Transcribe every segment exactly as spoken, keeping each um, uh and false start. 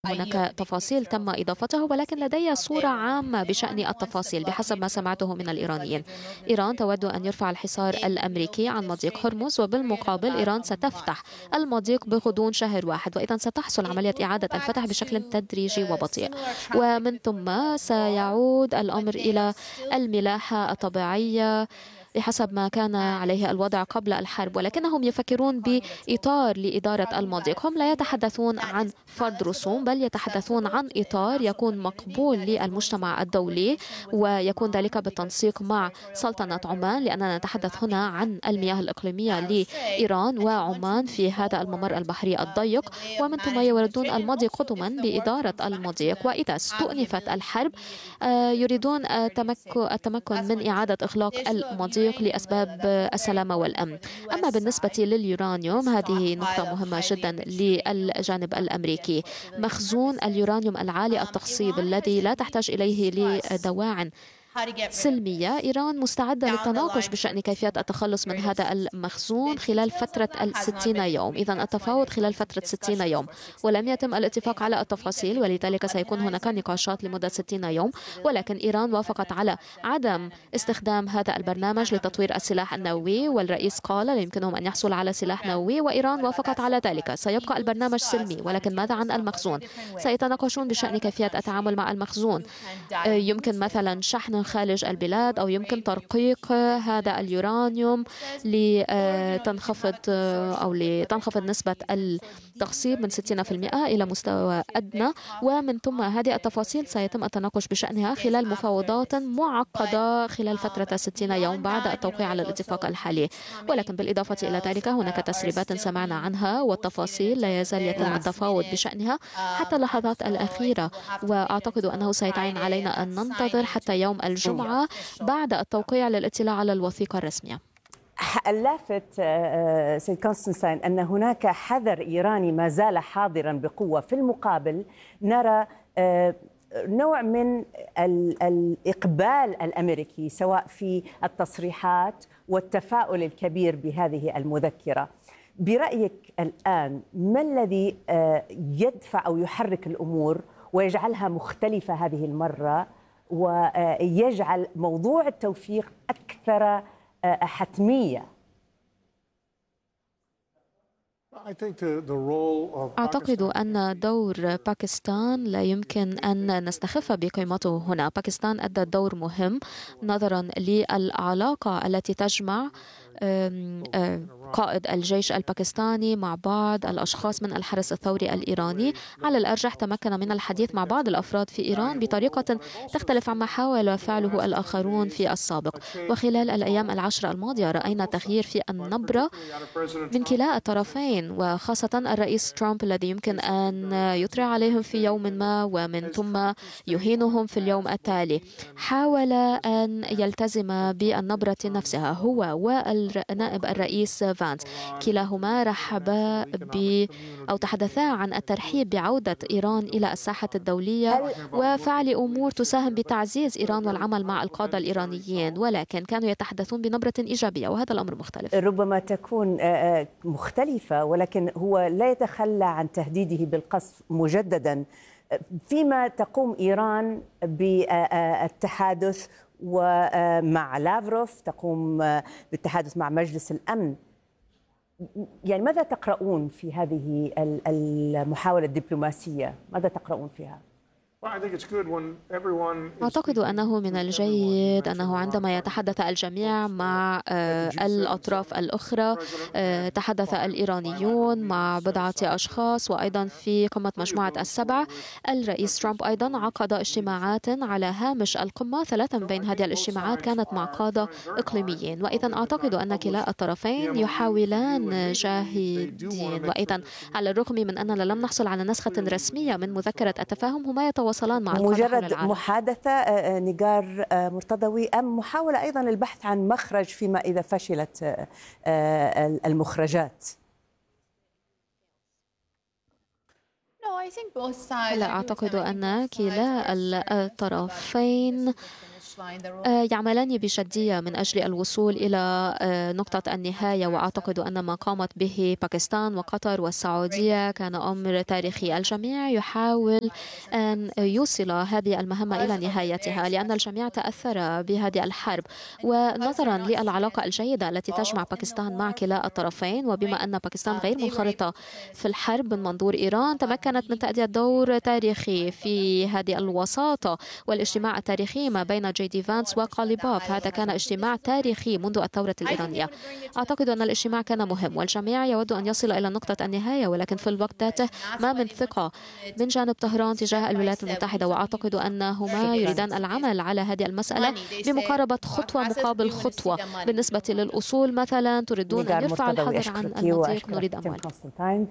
هناك تفاصيل تم إضافتها، ولكن لدي صورة عامة بشأن التفاصيل بحسب ما سمعته من الإيرانيين. إيران تود أن يرفع الحصار الأمريكي عن مضيق هرمز، وبالمقابل إيران ستفتح المضيق بغضون شهر واحد، وإذا ستحصل عملية إعادة الفتح بشكل تدريجي وبطيء، ومن ثم سيعود الأمر إلى الملاحة الطبيعية بحسب ما كان عليه الوضع قبل الحرب. ولكنهم يفكرون بإطار لإدارة المضيق. هم لا يتحدثون عن فرض رسوم، بل يتحدثون عن إطار يكون مقبول للمجتمع الدولي، ويكون ذلك بالتنسيق مع سلطنة عمان، لأننا نتحدث هنا عن المياه الإقليمية لإيران وعمان في هذا الممر البحري الضيق. ومن ثم يردون الماضي قدما بإدارة المضيق، وإذا استؤنفت الحرب يريدون التمكن من إعادة إغلاق المضيق لأسباب السلامة والأمن. أما بالنسبة لليورانيوم، هذه نقطة مهمة جدا للجانب الأمريكي. مخزون اليورانيوم العالي التخصيب الذي لا تحتاج إليه لدواعٍ سلمية، إيران مستعدة للتناقش بشأن كيفية التخلص من هذا المخزون خلال فترة الستين يوم. إذن التفاوض خلال فترة ستين يوم، ولم يتم الاتفاق على التفاصيل، ولذلك سيكون هناك نقاشات لمدة ستين يوم. ولكن إيران وافقت على عدم استخدام هذا البرنامج لتطوير السلاح النووي، والرئيس قال لا يمكنهم أن يحصلوا على سلاح نووي، وإيران وافقت على ذلك. سيبقى البرنامج سلمي، ولكن ماذا عن المخزون؟ سيتناقشون بشأن كيفية التعامل مع المخزون. يمكن مثلا شحن خارج البلاد، أو يمكن ترقيق هذا اليورانيوم لتنخفض أو لتنخفض نسبة التخصيب من ستين بالمئة إلى مستوى أدنى. ومن ثم هذه التفاصيل سيتم التناقش بشأنها خلال مفاوضات معقدة خلال فترة ستين يوم بعد التوقيع على الاتفاق الحالي. ولكن بالإضافة إلى ذلك هناك تسريبات سمعنا عنها، والتفاصيل لا يزال يتم التفاوض بشأنها حتى اللحظات الأخيرة. وأعتقد أنه سيتعين علينا أن ننتظر حتى يوم الجمعة بعد التوقيع للاطلاع على الوثيقة الرسمية. اللافت سيد كونستانتين أن هناك حذر إيراني ما زال حاضرا بقوة، في المقابل نرى نوع من الإقبال الأمريكي سواء في التصريحات والتفاؤل الكبير بهذه المذكرة. برأيك الآن ما الذي يدفع أو يحرك الأمور ويجعلها مختلفة هذه المرة، ويجعل موضوع التوثيق أكثر حتمية؟ أعتقد أن دور باكستان لا يمكن أن نستخف بقيمته هنا. باكستان أدى دور مهم نظرا للعلاقة التي تجمع قائد الجيش الباكستاني مع بعض الأشخاص من الحرس الثوري الإيراني. على الأرجح تمكن من الحديث مع بعض الأفراد في إيران بطريقة تختلف عما حاول فعله الآخرون في السابق. وخلال الأيام العشر الماضية رأينا تغيير في النبرة من كلا الطرفين، وخاصة الرئيس ترامب الذي يمكن أن يطرح عليهم في يوم ما ومن ثم يهينهم في اليوم التالي. حاول أن يلتزم بالنبرة نفسها هو والنائب الرئيس فانس. كلاهما رحبا ب أو تحدثا عن الترحيب بعودة إيران إلى الساحة الدولية وفعل أمور تساهم بتعزيز إيران والعمل مع القادة الإيرانيين، ولكن كانوا يتحدثون بنبرة إيجابية، وهذا الأمر مختلف. ربما تكون مختلفة، ولكن هو لا يتخلى عن تهديده بالقصف مجددا. فيما تقوم إيران بالتحادث ومع لافروف، تقوم بالتحادث مع مجلس الأمن، يعني ماذا تقرؤون في هذه المحاولة الدبلوماسية؟ ماذا تقرؤون فيها؟ أعتقد أنه من الجيد أنه عندما يتحدث الجميع مع الأطراف الأخرى، تحدث الإيرانيون مع بضعة أشخاص، وأيضا في قمة مجموعة السبع الرئيس ترامب أيضا عقد اجتماعات على هامش القمة. ثلاثة من بين هذه الاجتماعات كانت مع قادة إقليميين، وإذا أعتقد أن كلا الطرفين يحاولان جاهدين. وأيضا على الرغم من أننا لم نحصل على نسخة رسمية من مذكرة التفاهم، هما يتواصلان مع مجرد محادثة نجار مرتضوي، أم محاولة أيضا البحث عن مخرج فيما إذا فشلت المخرجات؟ لا، أعتقد أن كلا الطرفين يعملان بجدية من أجل الوصول إلى نقطة النهاية، وأعتقد أن ما قامت به باكستان وقطر والسعودية كان أمر تاريخي. الجميع يحاول أن يوصل هذه المهمة إلى نهايتها، لأن الجميع تأثر بهذه الحرب، ونظرا للعلاقة الجيدة التي تجمع باكستان مع كلا الطرفين، وبما أن باكستان غير منخرطة في الحرب من منظور إيران، تمكنت من تأدية دور تاريخي في هذه الوساطة والاجتماع التاريخي ما بين جي دي فانس وقاليباف. هذا كان اجتماع تاريخي منذ الثورة الإيرانية. أعتقد أن الاجتماع كان مهم، والجميع يود أن يصل إلى نقطة النهاية، ولكن في الوقت ذاته ما من ثقة من جانب طهران تجاه الولايات المتحدة، وأعتقد أنهما يريدان العمل على هذه المسألة بمقاربة خطوة مقابل خطوة. بالنسبة للأصول مثلا تريدون أن يرفع الحظر عن المضيق، نريد أموال.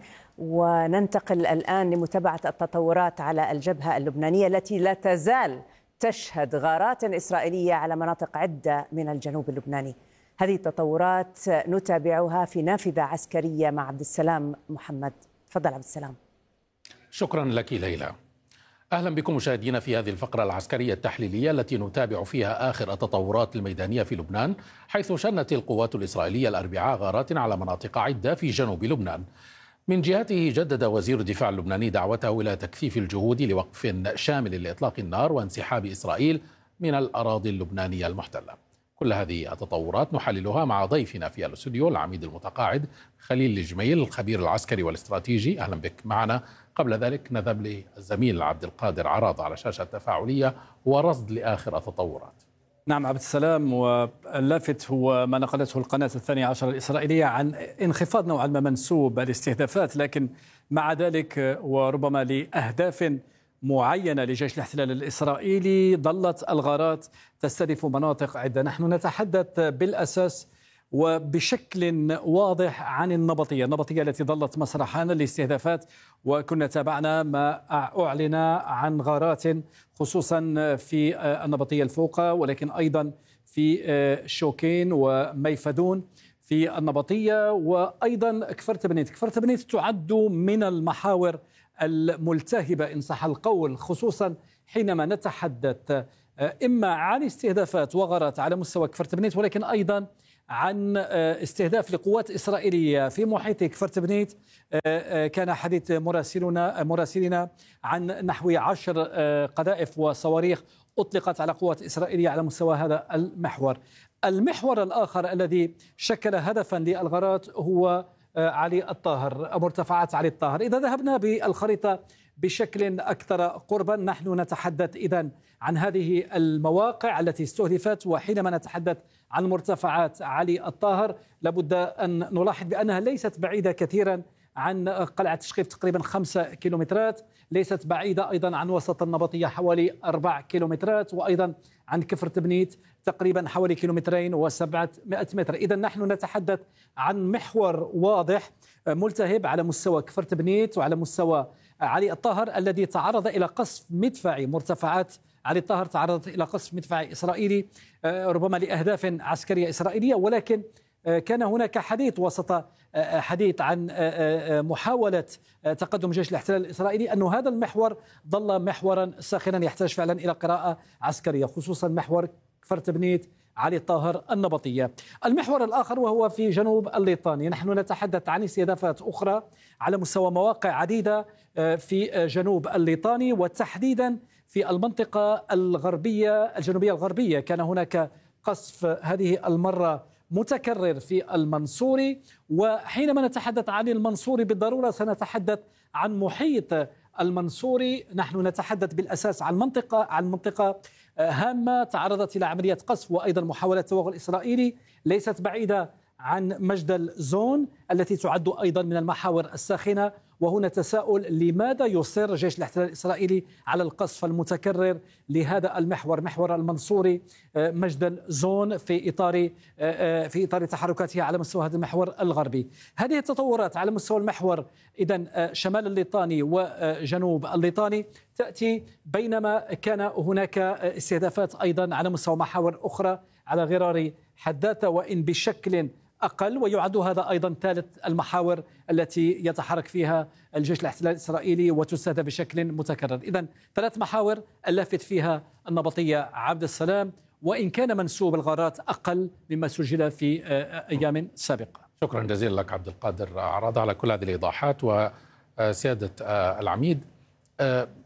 وننتقل الآن لمتابعة التطورات على الجبهة اللبنانية التي لا تزال تشهد غارات إسرائيلية على مناطق عدة من الجنوب اللبناني. هذه التطورات نتابعها في نافذة عسكرية مع عبد السلام محمد. تفضل عبد السلام. شكرا لك ليلى. أهلا بكم مشاهدينا في هذه الفقرة العسكرية التحليلية التي نتابع فيها آخر التطورات الميدانية في لبنان، حيث شنت القوات الإسرائيلية الأربعاء غارات على مناطق عدة في جنوب لبنان. من جهته جدد وزير الدفاع اللبناني دعوته إلى تكثيف الجهود لوقف شامل لإطلاق النار وانسحاب إسرائيل من الأراضي اللبنانية المحتلة. كل هذه التطورات نحللها مع ضيفنا في الاستوديو العميد المتقاعد خليل الجميل الخبير العسكري والاستراتيجي. أهلا بك معنا. قبل ذلك نذهب للزميل عبد القادر عراض على شاشة تفاعلية ورصد لآخر التطورات. نعم عبد السلام، واللافت هو ما نقلته القناة الثانية عشر الإسرائيلية عن انخفاض نوعا ما منسوب الاستهدافات، لكن مع ذلك وربما لأهداف معينة لجيش الاحتلال الإسرائيلي ظلت الغارات تستهدف مناطق عدة. نحن نتحدث بالأساس وبشكل واضح عن النبطية النبطية التي ظلت مسرحا للاستهدافات، وكنا تابعنا ما أعلن عن غارات خصوصا في النبطية الفوقة، ولكن أيضا في شوكين وميفدون في النبطية، وأيضا كفرت بنيت. كفرت بنيت تعد من المحاور الملتهبة إن صح القول، خصوصا حينما نتحدث إما عن استهدافات وغارات على مستوى كفرت بنيت، ولكن أيضا عن استهداف لقوات إسرائيلية في محيط كفرت بنيت. كان حديث مراسلنا مراسلنا عن نحو عشر قذائف وصواريخ أطلقت على قوات إسرائيلية على مستوى هذا المحور. المحور الآخر الذي شكل هدفا للغارات هو علي الطاهر، مرتفعات علي الطاهر. إذا ذهبنا بالخريطة بشكل أكثر قربا، نحن نتحدث إذن عن هذه المواقع التي استهدفت، وحينما نتحدث عن مرتفعات علي الطاهر لابد أن نلاحظ بأنها ليست بعيدة كثيرا عن قلعة تشقيف، تقريبا خمسة كيلومترات، ليست بعيدة أيضا عن وسط النبطية حوالي أربع كيلومترات، وأيضا عن كفر تبنيت تقريبا حوالي كيلومترين وسبعمائة متر. إذا نحن نتحدث عن محور واضح ملتهب على مستوى كفر تبنيت وعلى مستوى علي الطاهر، الذي تعرض إلى قصف مدفعي. مرتفعات علي الطاهر تعرضت إلى قصف مدفعي إسرائيلي ربما لأهداف عسكرية إسرائيلية، ولكن كان هناك حديث وسط حديث عن محاولة تقدم جيش الاحتلال الإسرائيلي أن هذا المحور ظل محورا ساخنا يحتاج فعلا إلى قراءة عسكرية، خصوصا محور كفر تبنيت علي الطاهر النبطية. المحور الآخر وهو في جنوب الليطاني، نحن نتحدث عن استهدافات أخرى على مستوى مواقع عديدة في جنوب الليطاني، وتحديدا في المنطقة الغربية الجنوبية الغربية. كان هناك قصف هذه المرة متكرر في المنصوري، وحينما نتحدث عن المنصوري بالضرورة سنتحدث عن محيط المنصوري. نحن نتحدث بالأساس عن منطقة عن منطقة هامة تعرضت إلى عملية قصف وأيضا محاولة توغل إسرائيلي، ليست بعيدة عن مجدل زون التي تعد أيضا من المحاور الساخنة. وهنا تساؤل: لماذا يصر جيش الاحتلال الإسرائيلي على القصف المتكرر لهذا المحور، محور المنصوري مجدل زون، في إطار في إطار تحركاته على مستوى هذا المحور الغربي؟ هذه التطورات على مستوى المحور إذن شمال الليطاني وجنوب الليطاني تأتي بينما كان هناك استهدافات أيضا على مستوى محاور أخرى على غرار حداثة، وإن بشكل أقل، ويعد هذا أيضا ثالث المحاور التي يتحرك فيها الجيش الاحتلال الإسرائيلي وتستهدف بشكل متكرر. إذن ثلاث محاور اللافت فيها النبطية عبد السلام، وإن كان منسوب الغارات أقل مما سجل في أيام سابقة. شكرا جزيلا لك عبد القادر عرض على كل هذه الإيضاحات. وسيادة العميد،